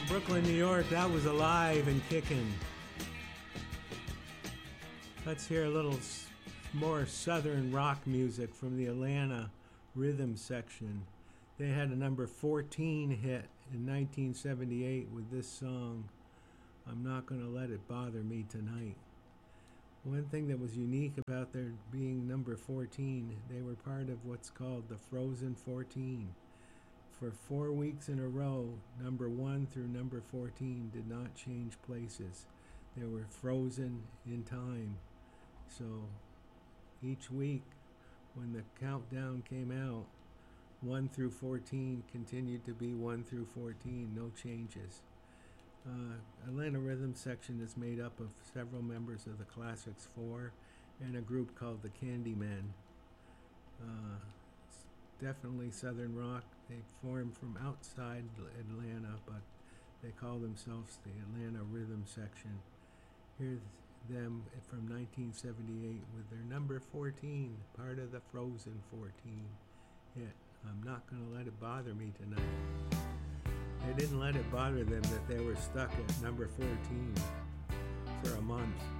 Brooklyn, New York, that was alive and kicking. Let's hear a little more southern rock music from the Atlanta Rhythm Section. They had a number 14 hit in 1978 with this song, I'm Not Gonna Let It Bother Me Tonight. One thing that was unique about their being number 14, they were part of what's called the Frozen 14. For 4 weeks in a row, number 1 through number 14 did not change places. They were frozen in time. So each week, when the countdown came out, 1 through 14 continued to be 1 through 14, no changes. Atlanta Rhythm Section is made up of several members of the Classics 4 and a group called the Candymen. It's definitely Southern rock. They formed from outside Atlanta, but they call themselves the Atlanta Rhythm Section. Here's them from 1978 with their number 14, part of the Frozen 14 hit. I'm Not Gonna Let It Bother Me Tonight. They didn't let it bother them that they were stuck at number 14 for a month.